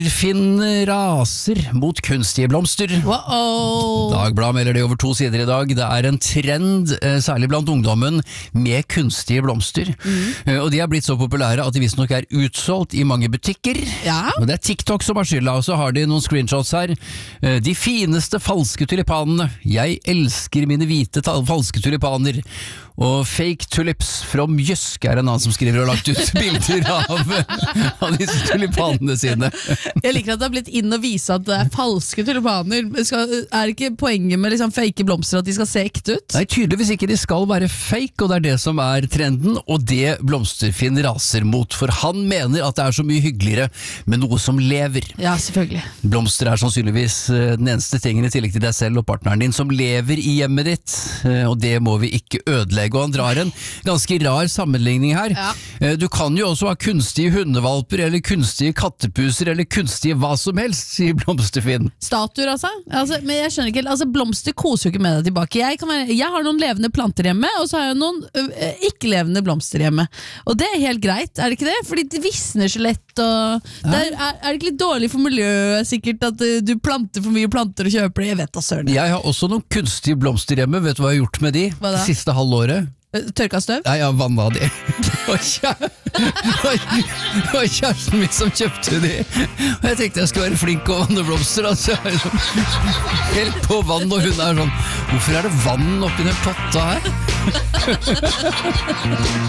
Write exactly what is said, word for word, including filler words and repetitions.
Finn raser mot kunstige blomster. Wow. Dagbladet melder det over to sider i dag. Det er en trend, eh, særlig blant ungdommen, med kunstige blomster. Mm. Eh, og de er blitt så populære at de visstnok er utsolgt i mange butikker. Ja. Og det er TikTok som har skylda, og så har de noen screenshots her. Eh, de fineste falske tulipanene. Jeg elsker mine hvite falske tulipaner. Og fake tulips from Jysk er en annen som skriver og har lagt ut bilder av, av disse tulipanene sine. Jeg liker at det har blitt inn og vise at det er falske tulipaner. Skal, er ikke poenget med liksom fake blomster at de skal se ekte ut? Nei, tydeligvis ikke. De skal være fake, og det er det som er trenden, og det Blomsterfinn raser mot. For han mener at det er så mye hyggeligere med noe som lever. Ja, selvfølgelig. Blomster er sannsynligvis den eneste tingen i tillegg til deg selv og partneren din som lever i hjemmet ditt, og det må vi ikke ødelegge. Og han drar en ganske rar sammenligning her. Ja. Du kan jo også ha kunstige hundevalper, eller kunstige kattepuser, eller kunstige hva som helst, sier Blomsterfinn. Statuer, altså? altså men jeg skjønner ikke, altså blomster koser jo ikke med deg tilbake. Jeg, kan være, jeg har noen levende planter hjemme, og så har jeg noen ø, ikke-levende blomster hjemme. Og det er helt greit, er det ikke det? Fordi det visner så lett, og ja. det er, er det ikke litt dårlig for miljøet sikkert at du planter for mye planter og kjøper det? Jeg vet da søren. Jeg har også noen kunstige blomster hjemme, vet du hva jeg har gjort med de det siste halvåret? Tørka støv? Nei, jeg vanna de. Det var kjæresten min som kjøpte de. Og jeg tenkte jeg skulle være flink og vanne blomster. Altså. Helt på vann, og hun er sånn, hvorfor er det vann oppi den potta her?